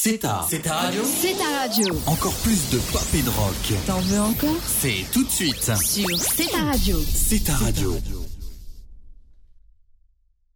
C'est ta radio. C'est ta radio. Encore plus de pop et de rock. T'en veux encore? C'est tout de suite Sur C'est ta radio. C'est ta radio.